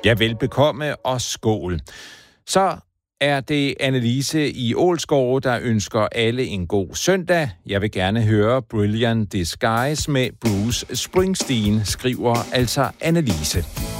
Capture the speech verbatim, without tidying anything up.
Ja, velbekomme og skål. Så er det Annelise i Ålsgårde, der ønsker alle en god søndag. Jeg vil gerne høre Brilliant Disguise med Bruce Springsteen, skriver altså Annelise.